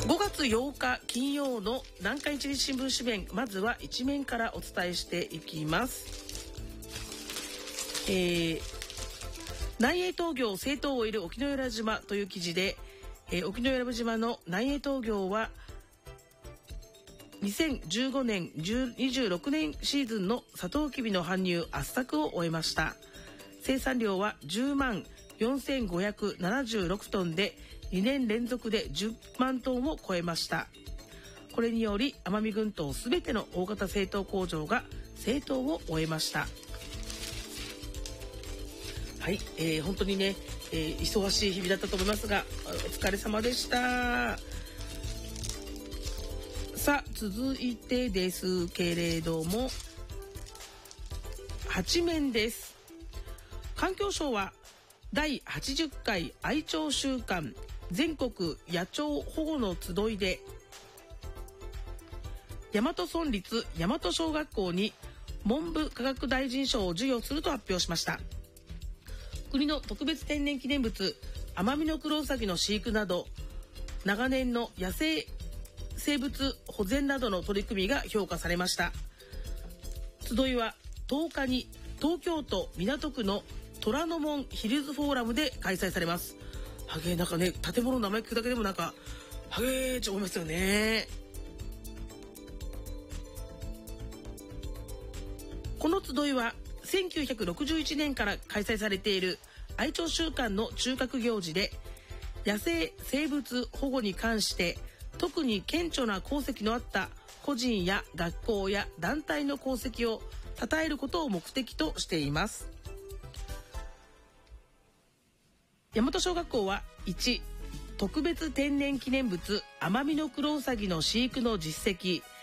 5月8日金曜の南海一日新聞紙面、まずは一面からお伝えしていきます。南栄東業製糖オイル沖永良島という記事で、沖永良島の南栄東業は2015年26年シーズンのサトウキビの搬入圧搾を終えました。生産量は10万4576トンで2年連続で10万トンを超えました。これにより奄美群島すべての大型製糖工場が製糖を終えました。はい、本当にね、忙しい日々だったと思いますが、お疲れ様でした。さあ続いてですけれども、8面です。環境省は第80回愛鳥週間全国野鳥保護の集いで、大和村立大和小学校に文部科学大臣賞を授与すると発表しました。国の特別天然記念物アマミノクロウサギの飼育など長年の野生生物保全などの取り組みが評価されました。集いは10日に東京都港区の虎ノ門ヒルズフォーラムで開催されます。はげー、なんかね、建物の名前聞くだけでもなんかはげーって思いますよね。この集いは1961年から開催されている愛鳥週間の中核行事で、野生生物保護に関して特に顕著な功績のあった個人や学校や団体の功績を称えることを目的としています。大和小学校は1、特別天然記念物アマミノクロウサギの飼育の実績